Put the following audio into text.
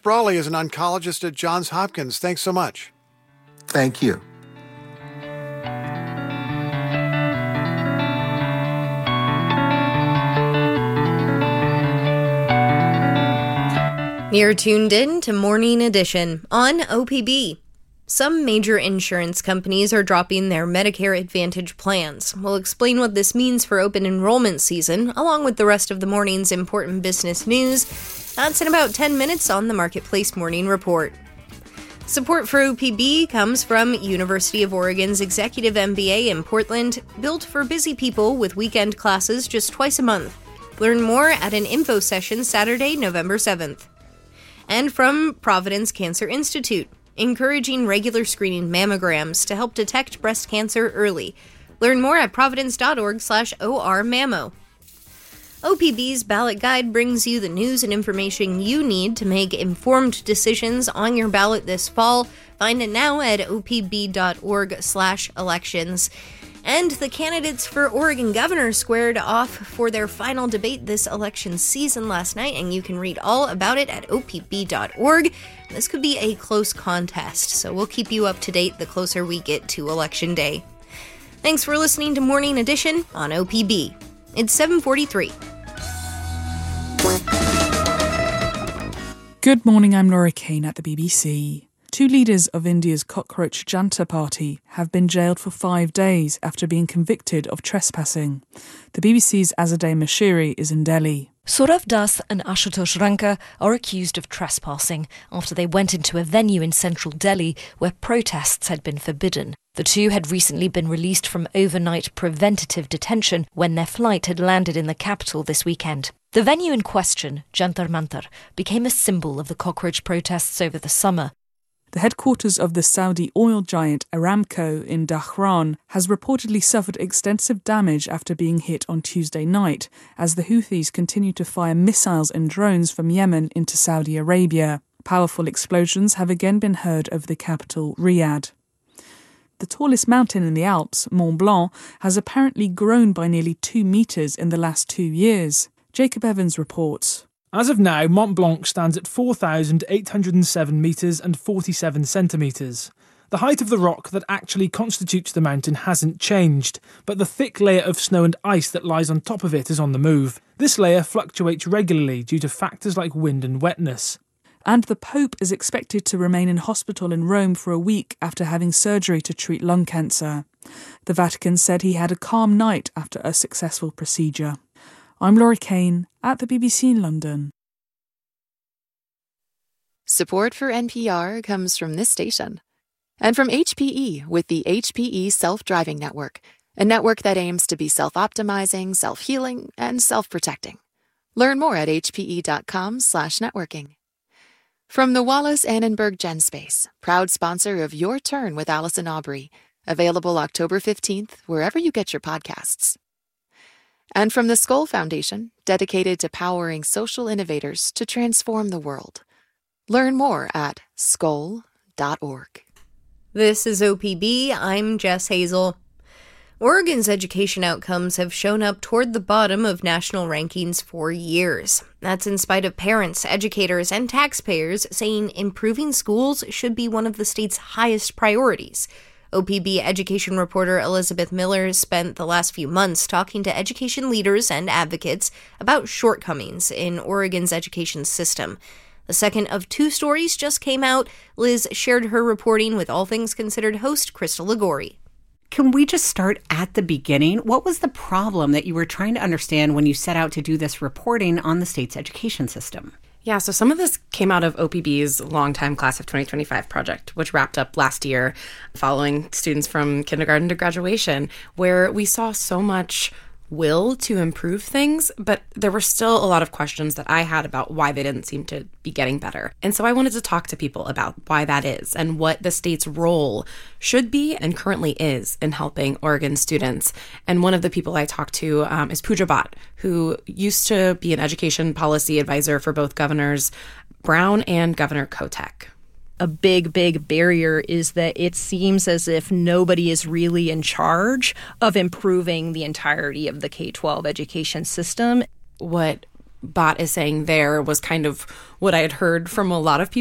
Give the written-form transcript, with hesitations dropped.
Brawley is an oncologist at Johns Hopkins. Thanks so much. Thank you. You're tuned in to Morning Edition on OPB. Some major insurance companies are dropping their Medicare Advantage plans. We'll explain what this means for open enrollment season, along with the rest of the morning's important business news. That's in about 10 minutes on the Marketplace Morning Report. Support for OPB comes from University of Oregon's Executive MBA in Portland, built for busy people with weekend classes just twice a month. Learn more at an info session Saturday, November 7th. And from Providence Cancer Institute, encouraging regular screening mammograms to help detect breast cancer early. Learn more at providence.org/ORMammo. OPB's Ballot Guide brings you the news and information you need to make informed decisions on your ballot this fall. Find it now at opb.org/elections. And the candidates for Oregon governor squared off for their final debate this election season last night, and you can read all about it at opb.org. This could be a close contest, so we'll keep you up to date the closer we get to Election Day. Thanks for listening to Morning Edition on OPB. It's 7:43. Good morning, I'm Laura Kane at the BBC. Two leaders of India's Cockroach Janta Party have been jailed for 5 days after being convicted of trespassing. The BBC's Azadeh Mashiri is in Delhi. Saurav Das and Ashutosh Ranka are accused of trespassing after they went into a venue in central Delhi where protests had been forbidden. The two had recently been released from overnight preventative detention when their flight had landed in the capital this weekend. The venue in question, Jantar Mantar, became a symbol of the cockroach protests over the summer. The headquarters of the Saudi oil giant Aramco in Dhahran has reportedly suffered extensive damage after being hit on Tuesday night, as the Houthis continue to fire missiles and drones from Yemen into Saudi Arabia. Powerful explosions have again been heard over the capital, Riyadh. The tallest mountain in the Alps, Mont Blanc, has apparently grown by nearly 2 metres in the last 2 years. Jacob Evans reports. As of now, Mont Blanc stands at 4,807 metres and 47 centimetres. The height of the rock that actually constitutes the mountain hasn't changed, but the thick layer of snow and ice that lies on top of it is on the move. This layer fluctuates regularly due to factors like wind and wetness. And the Pope is expected to remain in hospital in Rome for a week after having surgery to treat lung cancer. The Vatican said he had a calm night after a successful procedure. I'm Laura Kane at the BBC in London. Support for NPR comes from this station and from HPE with the HPE Self-Driving Network, a network that aims to be self-optimizing, self-healing, and self-protecting. Learn more at hpe.com/networking. From the Wallace Annenberg GenSpace, proud sponsor of Your Turn with Allison Aubrey, available October 15th wherever you get your podcasts. And from the Skoll Foundation, dedicated to powering social innovators to transform the world. Learn more at skoll.org. This is OPB. I'm Jess Hazel. Oregon's education outcomes have shown up toward the bottom of national rankings for years. That's in spite of parents, educators, and taxpayers saying improving schools should be one of the state's highest priorities. OPB education reporter Elizabeth Miller spent the last few months talking to education leaders and advocates about shortcomings in Oregon's education system. The second of 2 stories just came out. Liz shared her reporting with All Things Considered host Crystal Ligori. Can we just start at the beginning? What was the problem that you were trying to understand when you set out to do this reporting on the state's education system? Yeah, so some of this came out of OPB's longtime Class of 2025 project, which wrapped up last year following students from kindergarten to graduation, where we saw so much will to improve things, but there were still a lot of questions that I had about why they didn't seem to be getting better. And so I wanted to talk to people about why that is and what the state's role should be and currently is in helping Oregon students. And one of the people I talked to is Pooja Bhatt, who used to be an education policy advisor for both Governors Brown and Governor Kotek. A big barrier is that it seems as if nobody is really in charge of improving the entirety of the K-12 education system. What Bott is saying there was kind of what I had heard from a lot of people